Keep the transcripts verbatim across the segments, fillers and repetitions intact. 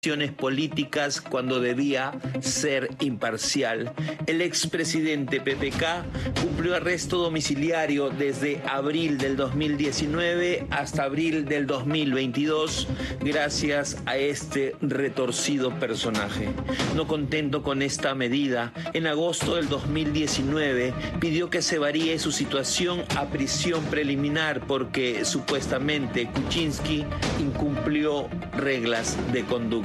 políticas cuando debía ser imparcial. El expresidente P P K cumplió arresto domiciliario desde abril del dos mil diecinueve hasta abril del dos mil veintidós gracias a este retorcido personaje. No contento con esta medida, en agosto del dos mil diecinueve pidió que se varíe su situación a prisión preliminar porque supuestamente Kuczynski incumplió reglas de conducta.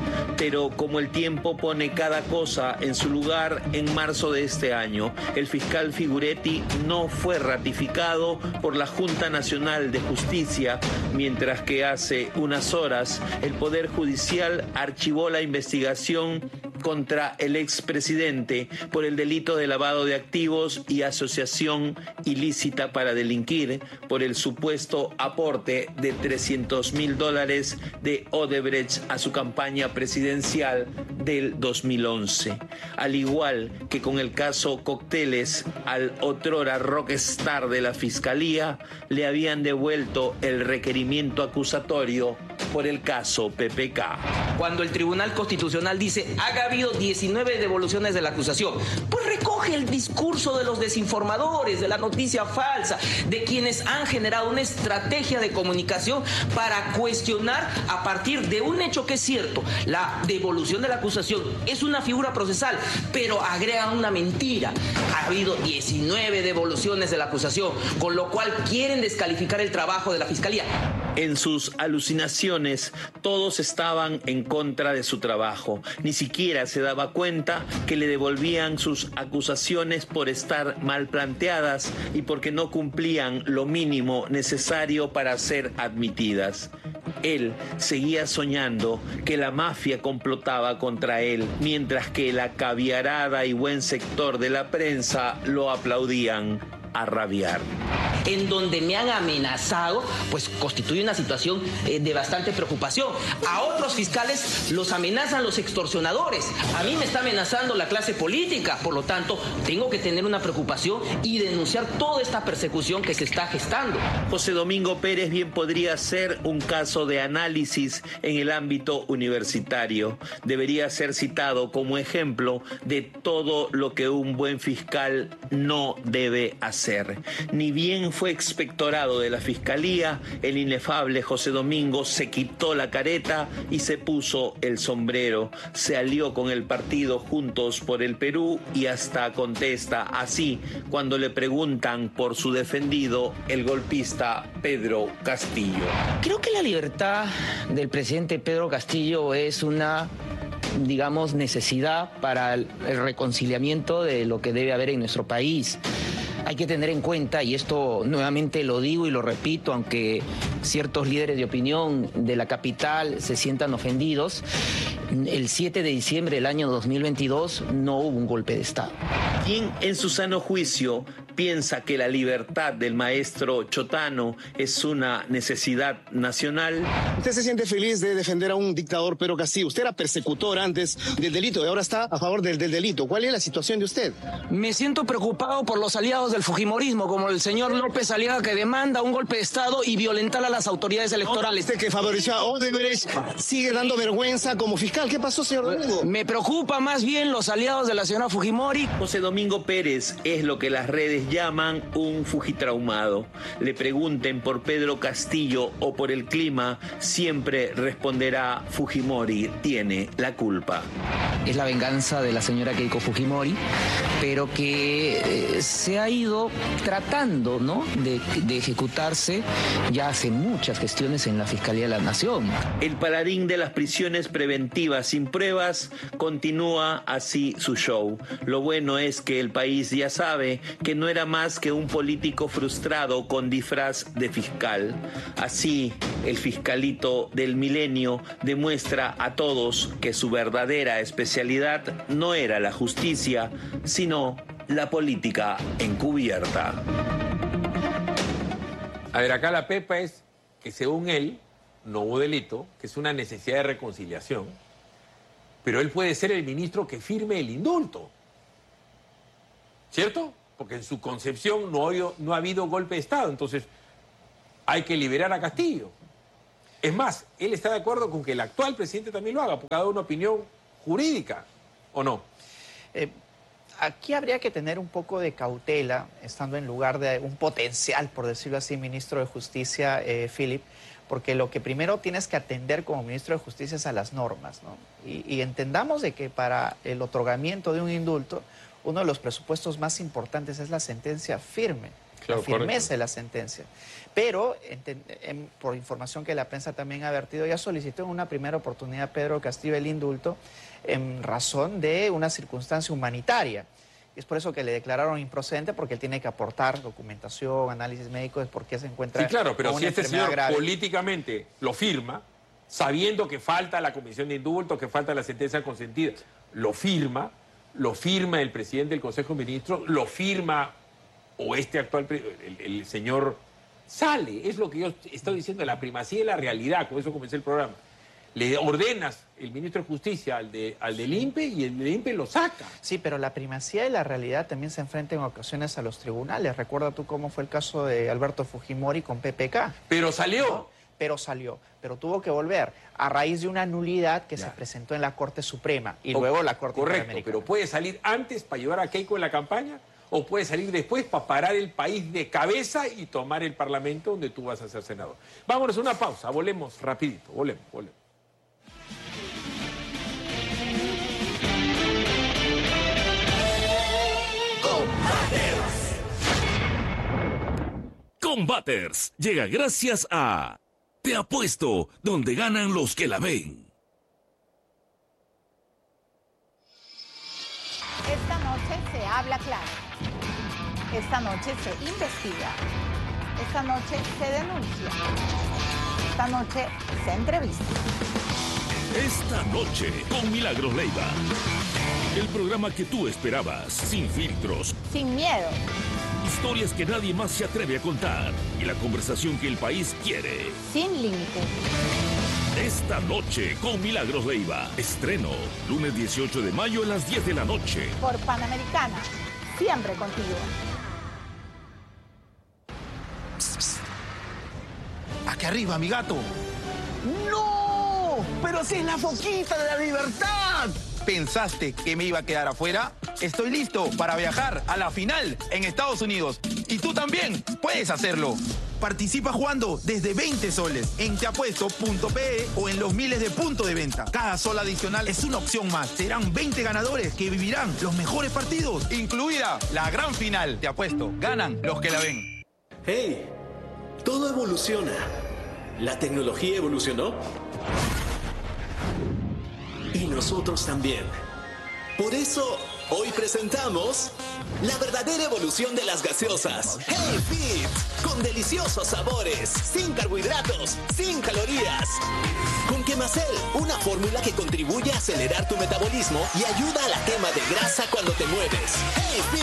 Pero como el tiempo pone cada cosa en su lugar, en marzo de este año, el fiscal Figuretti no fue ratificado por la Junta Nacional de Justicia, mientras que hace unas horas el Poder Judicial archivó la investigación contra el expresidente por el delito de lavado de activos y asociación ilícita para delinquir por el supuesto aporte de trescientos mil dólares de Odebrecht a su campaña presidencial del dos mil once. Al igual que con el caso Cocteles, al otrora rockstar de la Fiscalía le habían devuelto el requerimiento acusatorio por el caso P P K. Cuando el Tribunal Constitucional dice ha habido diecinueve devoluciones de la acusación, pues recoge el discurso de los desinformadores, de la noticia falsa, de quienes han generado una estrategia de comunicación para cuestionar a partir de un hecho que es cierto. La devolución de la acusación es una figura procesal, pero agregan una mentira. Ha habido diecinueve devoluciones de la acusación, con lo cual quieren descalificar el trabajo de la Fiscalía. En sus alucinaciones, todos estaban en contra de su trabajo. Ni siquiera se daba cuenta que le devolvían sus acusaciones por estar mal planteadas y porque no cumplían lo mínimo necesario para ser admitidas. Él seguía soñando que la mafia complotaba contra él, mientras que la caviarada y buen sector de la prensa lo aplaudían a rabiar. En donde me han amenazado, pues constituye una situación eh, de bastante preocupación. A otros fiscales los amenazan los extorsionadores. A mí me está amenazando la clase política. Por lo tanto, tengo que tener una preocupación y denunciar toda esta persecución que se está gestando. José Domingo Pérez bien podría ser un caso de análisis en el ámbito universitario. Debería ser citado como ejemplo de todo lo que un buen fiscal no debe hacer. Ni bien fue expectorado de la Fiscalía, el inefable José Domingo se quitó la careta y se puso el sombrero. Se alió con el partido Juntos por el Perú y hasta contesta así cuando le preguntan por su defendido, el golpista Pedro Castillo. Creo que la libertad del presidente Pedro Castillo es una, digamos, necesidad para el reconciliamiento de lo que debe haber en nuestro país. Hay que tener en cuenta, y esto nuevamente lo digo y lo repito, aunque ciertos líderes de opinión de la capital se sientan ofendidos, el siete de diciembre del año dos mil veintidós no hubo un golpe de Estado. ¿Quién en su sano juicio piensa que la libertad del maestro Chotano es una necesidad nacional? ¿Usted se siente feliz de defender a un dictador Pedro Castillo? Usted era persecutor antes del delito y ahora está a favor del, del delito. ¿Cuál es la situación de usted? Me siento preocupado por los aliados del fujimorismo, como el señor López Aliaga, que demanda un golpe de Estado y violentar a las autoridades electorales. Usted que favoreció a Odebrecht sigue dando vergüenza como fiscal. ¿Qué pasó, señor Domingo? Me preocupa más bien los aliados de la señora Fujimori. José Domingo Pérez es lo que las redes llaman un fujitraumado. Le pregunten por Pedro Castillo o por el clima, siempre responderá: Fujimori tiene la culpa. Es la venganza de la señora Keiko Fujimori, pero que eh, se ha ido tratando, ¿no?, de, de ejecutarse ya hace muchas gestiones en la Fiscalía de la Nación. El paladín de las prisiones preventivas sin pruebas continúa así su show. Lo bueno es que el país ya sabe que no era más que un político frustrado con disfraz de fiscal. Así, el fiscalito del milenio demuestra a todos que su verdadera especialidad no era la justicia, sino la política encubierta. A ver, acá la pepa es que según él no hubo delito, que es una necesidad de reconciliación, pero él puede ser el ministro que firme el indulto, ¿cierto? Porque en su concepción no ha habido, no ha habido golpe de Estado, entonces hay que liberar a Castillo. Es más, él está de acuerdo con que el actual presidente también lo haga, porque ha dado una opinión jurídica, ¿o no? Eh, aquí habría que tener un poco de cautela, estando en lugar de un potencial, por decirlo así, ministro de Justicia, eh, Philip, porque lo que primero tienes que atender como ministro de Justicia es a las normas, ¿no? Y, y entendamos de que para el otorgamiento de un indulto, uno de los presupuestos más importantes es la sentencia firme, Claro, la firmeza correcto. de la sentencia. Pero, en, en, por información que la prensa también ha advertido, ya solicitó en una primera oportunidad Pedro Castillo el indulto en razón de una circunstancia humanitaria. Es por eso que le declararon improcedente, porque él tiene que aportar documentación, análisis médicos, de por qué se encuentra Sí, claro, pero con si una este enfermedad señor grave. políticamente lo firma, sabiendo que falta la comisión de indulto, que falta la sentencia consentida, lo firma, lo firma el presidente del Consejo de Ministros, lo firma o este actual, el, el señor sale, es lo que yo estoy diciendo, la primacía de la realidad, con eso comencé el programa. Le ordenas el ministro de Justicia al, de, al del I N P E y el del I N P E lo saca. Sí, pero la primacía de la realidad también se enfrenta en ocasiones a los tribunales. Recuerda tú cómo fue el caso de Alberto Fujimori con P P K. Pero salió. ¿No? Pero salió, pero tuvo que volver a raíz de una nulidad que Ya. se presentó en la Corte Suprema y O- luego la Corte Correcto, Interamericana. pero puede salir antes para llevar a Keiko en la campaña o puede salir después para parar el país de cabeza y tomar el Parlamento donde tú vas a ser senador. Vámonos a una pausa, volvemos rapidito, volvemos, volvemos. Combaters llega gracias a Te Apuesto, donde ganan los que la ven. Esta noche se habla claro. Esta noche se investiga. Esta noche se denuncia. Esta noche se entrevista. Esta noche con Milagros Leiva. El programa que tú esperabas, sin filtros, Sin miedo. historias que nadie más se atreve a contar y la conversación que el país quiere. Sin límite. Esta noche con Milagros Leiva. Estreno, lunes dieciocho de mayo a las diez de la noche. Por Panamericana. Siempre contigo. Aquí arriba, mi gato. ¡No! ¡Pero si es la foquita de la libertad! ¿Pensaste que me iba a quedar afuera? Estoy listo para viajar a la final en Estados Unidos. Y tú también puedes hacerlo. Participa jugando desde veinte soles en teapuesto punto pe o en los miles de puntos de venta. Cada sol adicional es una opción más. Serán veinte ganadores que vivirán los mejores partidos, incluida la gran final. Te apuesto, ganan los que la ven. ¡Hey! Todo evoluciona. ¿La tecnología evolucionó? Y nosotros también. Por eso, hoy presentamos la verdadera evolución de las gaseosas. ¡Hey Fit! Con deliciosos sabores, sin carbohidratos, sin calorías. Con Quemacel, una fórmula que contribuye a acelerar tu metabolismo y ayuda a la quema de grasa cuando te mueves. ¡Hey Fit!